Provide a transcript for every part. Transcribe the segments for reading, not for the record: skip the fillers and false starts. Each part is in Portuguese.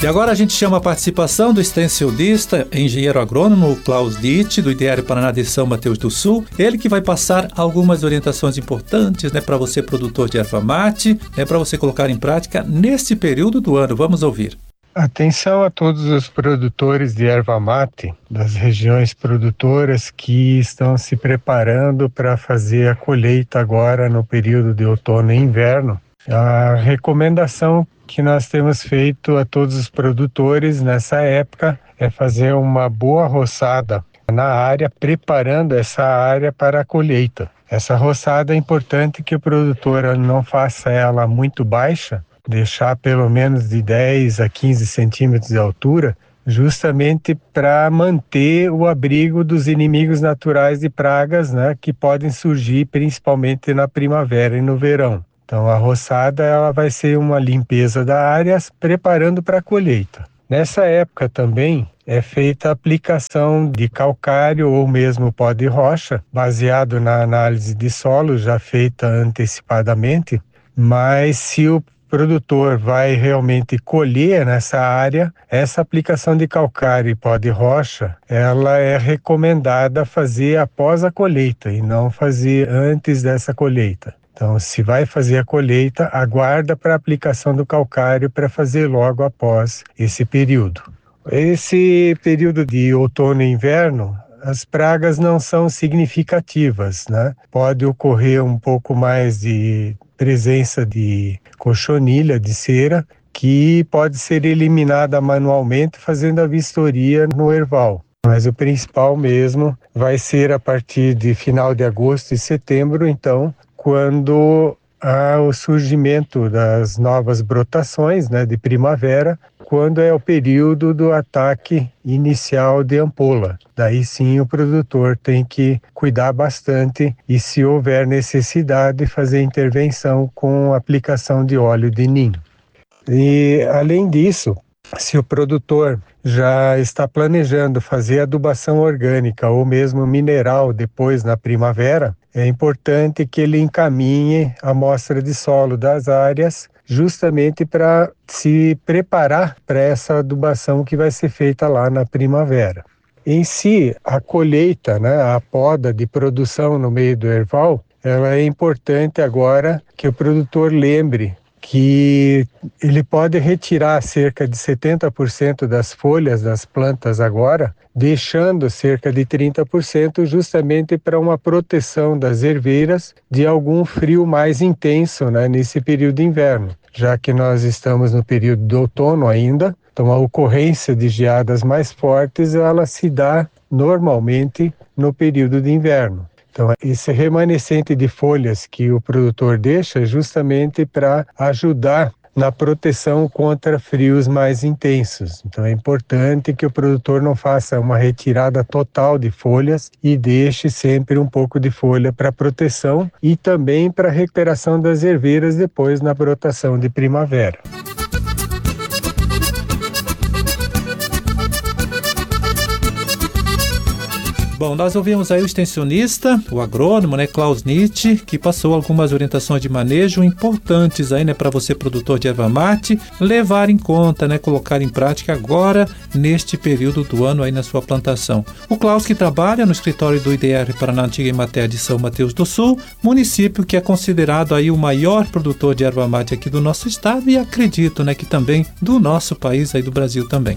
E agora a gente chama a participação do extensionista, engenheiro agrônomo Klaus Nitt, do IDR Paraná de São Mateus do Sul. Ele que vai passar algumas orientações importantes, para você, produtor de erva mate, para você colocar em prática nesse período do ano. Vamos ouvir. Atenção a todos os produtores de erva mate das regiões produtoras que estão se preparando para fazer a colheita agora no período de outono e inverno. A recomendação que nós temos feito a todos os produtores nessa época é fazer uma boa roçada na área, preparando essa área para a colheita. Essa roçada é importante que o produtor não faça ela muito baixa, deixar pelo menos de 10 a 15 centímetros de altura, justamente para manter o abrigo dos inimigos naturais de pragas, que podem surgir principalmente na primavera e no verão. Então a roçada ela vai ser uma limpeza da área, preparando para a colheita. Nessa época também é feita a aplicação de calcário ou mesmo pó de rocha, baseado na análise de solo já feita antecipadamente, mas se o produtor vai realmente colher nessa área, essa aplicação de calcário e pó de rocha, ela é recomendada fazer após a colheita e não fazer antes dessa colheita. Então, se vai fazer a colheita, aguarda para a aplicação do calcário para fazer logo após esse período. Esse período de outono e inverno, as pragas não são significativas, Pode ocorrer um pouco mais de presença de cochonilha, de cera, que pode ser eliminada manualmente fazendo a vistoria no erval. Mas o principal mesmo vai ser a partir de final de agosto e setembro, então, quando há o surgimento das novas brotações, de primavera, quando é o período do ataque inicial de ampola. Daí sim o produtor tem que cuidar bastante e, se houver necessidade, fazer intervenção com aplicação de óleo de ninho. E, além disso, se o produtor já está planejando fazer adubação orgânica ou mesmo mineral depois na primavera, é importante que ele encaminhe a amostra de solo das áreas justamente para se preparar para essa adubação que vai ser feita lá na primavera. Em si, a colheita, a poda de produção no meio do erval, ela é importante agora que o produtor lembre que ele pode retirar cerca de 70% das folhas das plantas agora, deixando cerca de 30% justamente para uma proteção das herveiras de algum frio mais intenso, nesse período de inverno, já que nós estamos no período do outono ainda. Então a ocorrência de geadas mais fortes ela se dá normalmente no período de inverno. Então, esse remanescente de folhas que o produtor deixa é justamente para ajudar na proteção contra frios mais intensos. Então, é importante que o produtor não faça uma retirada total de folhas e deixe sempre um pouco de folha para proteção e também para recuperação das herveiras depois na brotação de primavera. Bom, nós ouvimos aí o extensionista, o agrônomo, Klaus Nitt, que passou algumas orientações de manejo importantes aí, para você, produtor de erva mate, levar em conta, colocar em prática agora, neste período do ano aí na sua plantação. O Klaus, que trabalha no escritório do IDR Paraná Antiga Emater de São Mateus do Sul, município que é considerado aí o maior produtor de erva mate aqui do nosso estado e acredito, que também do nosso país aí, do Brasil também.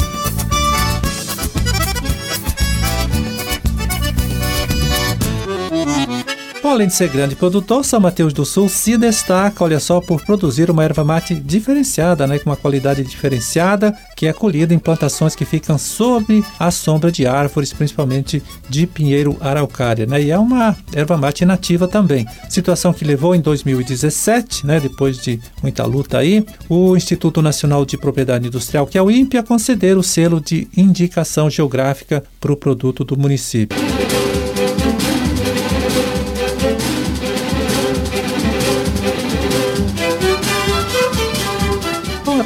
Além de ser grande produtor, São Mateus do Sul se destaca, olha só, por produzir uma erva mate diferenciada, com uma qualidade diferenciada, que é colhida em plantações que ficam sob a sombra de árvores, principalmente de pinheiro araucária, E é uma erva mate nativa também. Situação que levou em 2017, depois de muita luta aí, o Instituto Nacional de Propriedade Industrial, que é o INPE, a conceder o selo de indicação geográfica para o produto do município.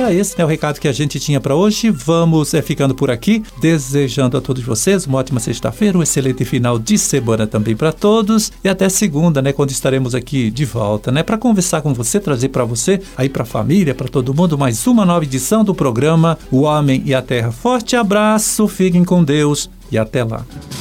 era esse, né, o recado que a gente tinha para hoje. Vamos ficando por aqui, desejando a todos vocês uma ótima sexta-feira, um excelente final de semana também para todos, e até segunda, né, quando estaremos aqui de volta, né, para conversar com você, trazer para você, aí para a família, para todo mundo, mais uma nova edição do programa O Homem e a Terra. Forte abraço, fiquem com Deus e até lá.